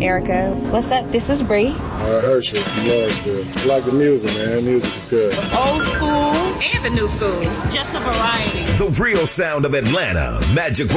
Erica. What's up? This is Bree. Herschel from Lawrenceville. I like the music, man. Music is good. Old school and the new school. Just a variety. The real sound of Atlanta. Magic